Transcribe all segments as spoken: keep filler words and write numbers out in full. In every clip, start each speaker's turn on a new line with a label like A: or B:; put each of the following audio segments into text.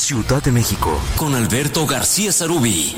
A: Ciudad de México, con Alberto García Sarubí.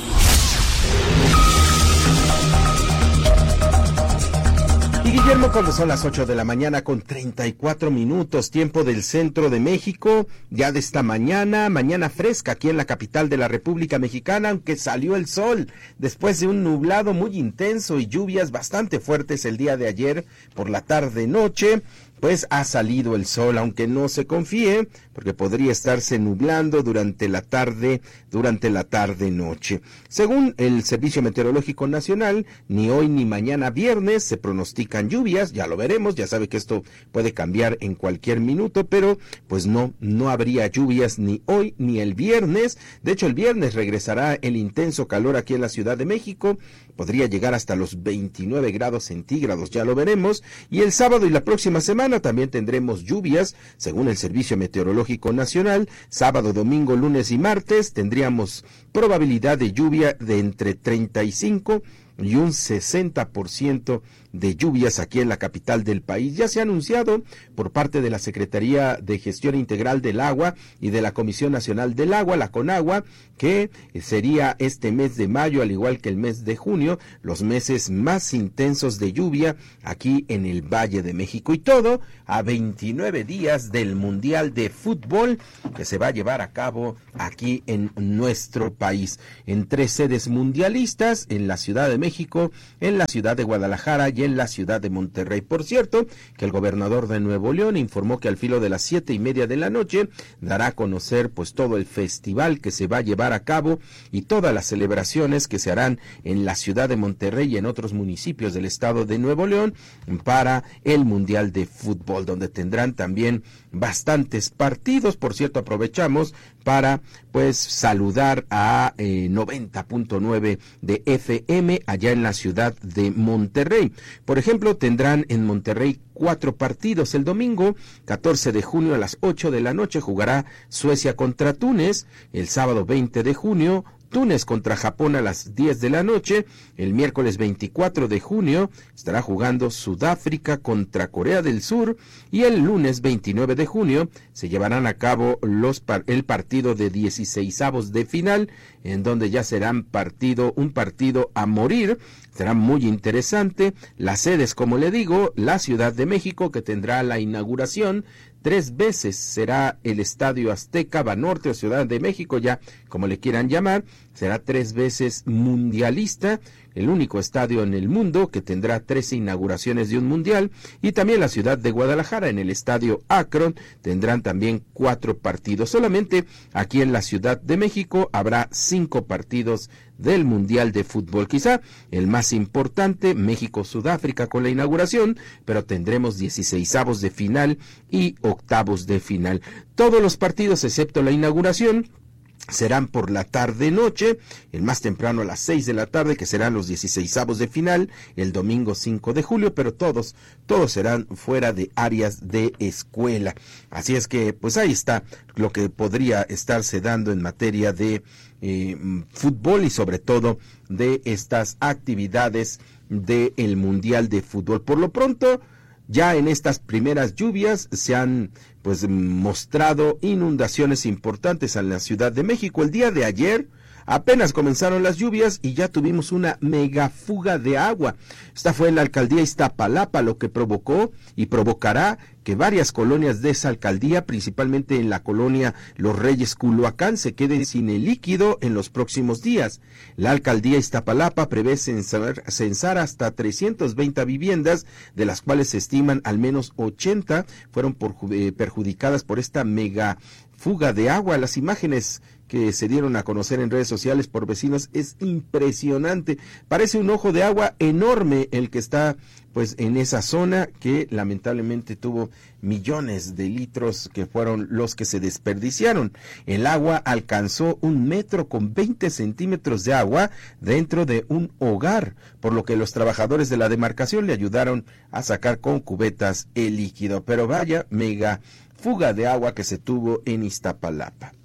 B: Y Guillermo, cuando son las ocho de la mañana con treinta y cuatro minutos, tiempo del centro de México, ya de esta mañana, mañana fresca aquí en la capital de la República Mexicana, aunque salió el sol después de un nublado muy intenso y lluvias bastante fuertes el día de ayer por la tarde-noche. Pues ha salido el sol, aunque no se confíe, porque podría estarse nublando durante la tarde, durante la tarde-noche. Según el Servicio Meteorológico Nacional, ni hoy ni mañana viernes se pronostican lluvias, ya lo veremos, ya sabe que esto puede cambiar en cualquier minuto, pero pues no, no habría lluvias ni hoy ni el viernes. De hecho, el viernes regresará el intenso calor aquí en la Ciudad de México, podría llegar hasta los veintinueve grados centígrados, ya lo veremos, y el sábado y la próxima semana también tendremos lluvias, según el Servicio Meteorológico Nacional. Sábado, domingo, lunes y martes tendríamos probabilidad de lluvia de entre treinta y cinco y un sesenta por ciento de lluvias aquí en la capital del país. Ya se ha anunciado por parte de la Secretaría de Gestión Integral del Agua y de la Comisión Nacional del Agua, la CONAGUA, que sería este mes de mayo, al igual que el mes de junio, los meses más intensos de lluvia aquí en el Valle de México. Y todo a veintinueve días del Mundial de Fútbol que se va a llevar a cabo aquí en nuestro país, en tres sedes mundialistas, en la Ciudad de México, en la ciudad de Guadalajara y en la ciudad de Monterrey. Por cierto, que el gobernador de Nuevo León informó que al filo de las siete y media de la noche dará a conocer pues todo el festival que se va a llevar a cabo y todas las celebraciones que se harán en la ciudad de Monterrey y en otros municipios del estado de Nuevo León para el Mundial de Fútbol, donde tendrán también bastantes partidos. Por cierto, aprovechamos para pues saludar a eh, noventa punto nueve de F M allá en la ciudad de Monterrey. Por ejemplo, tendrán en Monterrey cuatro partidos. El domingo, catorce de junio a las ocho de la noche, jugará Suecia contra Túnez. El sábado, veinte de junio, Túnez contra Japón a las diez de la noche. El miércoles veinticuatro de junio estará jugando Sudáfrica contra Corea del Sur, y el lunes veintinueve de junio se llevarán a cabo los par el partido de dieciseisavos de final, en donde ya serán partido un partido a morir. Será muy interesante. Las sedes, como le digo, la Ciudad de México, que tendrá la inauguración tres veces, será el Estadio Azteca, Banorte o Ciudad de México, ya como le quieran llamar, será tres veces mundialista, el único estadio en el mundo que tendrá trece inauguraciones de un mundial. Y también la ciudad de Guadalajara, en el Estadio Akron, tendrán también cuatro partidos. Solamente aquí en la Ciudad de México habrá cinco partidos del Mundial de Fútbol. Quizá el más importante, México-Sudáfrica con la inauguración, pero tendremos dieciseisavos de final y octavos de final. Todos los partidos, excepto la inauguración, serán por la tarde-noche, el más temprano a las seis de la tarde, que serán los dieciseisavos de final, el domingo cinco de julio, pero todos, todos serán fuera de áreas de escuela. Así es que, pues ahí está lo que podría estarse dando en materia de eh, fútbol y sobre todo de estas actividades del Mundial de Fútbol. Por lo pronto, ya en estas primeras lluvias se han pues mostrado inundaciones importantes en la Ciudad de México. El día de ayer apenas comenzaron las lluvias y ya tuvimos una mega fuga de agua. Esta fue en la alcaldía Iztapalapa, lo que provocó y provocará que varias colonias de esa alcaldía, principalmente en la colonia Los Reyes Culhuacán, se queden sin el líquido en los próximos días. La alcaldía Iztapalapa prevé censar, censar hasta trescientas veinte viviendas, de las cuales se estiman al menos ochenta fueron por, eh, perjudicadas por esta mega fuga de agua. Las imágenes que se dieron a conocer en redes sociales por vecinos es impresionante. Parece un ojo de agua enorme el que está pues en esa zona, que lamentablemente tuvo millones de litros que fueron los que se desperdiciaron. El agua alcanzó un metro con veinte centímetros de agua dentro de un hogar, por lo que los trabajadores de la demarcación le ayudaron a sacar con cubetas el líquido. Pero vaya mega fuga de agua que se tuvo en Iztapalapa.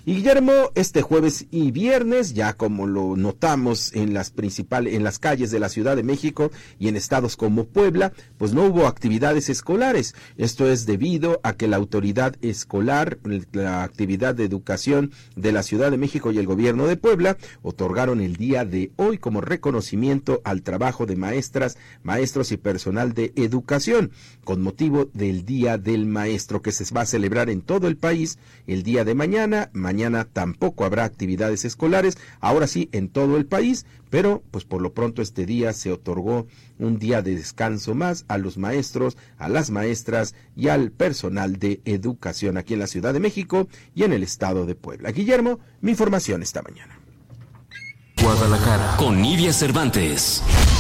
B: Y Guillermo, este jueves y viernes, ya como lo notamos en las principales, en las calles de la Ciudad de México y en estados como Puebla, pues no hubo actividades escolares. Esto es debido a que la autoridad escolar, la actividad de educación de la Ciudad de México y el gobierno de Puebla otorgaron el día de hoy como reconocimiento al trabajo de maestras, maestros y personal de educación, con motivo del Día del Maestro, que se va a celebrar en todo el país el día de mañana. Mañana tampoco habrá actividades escolares, ahora sí en todo el país, pero pues por lo pronto este día se otorgó un día de descanso más a los maestros, a las maestras y al personal de educación aquí en la Ciudad de México y en el estado de Puebla. Guillermo, mi información esta mañana.
A: Guadalajara con Nidia Cervantes.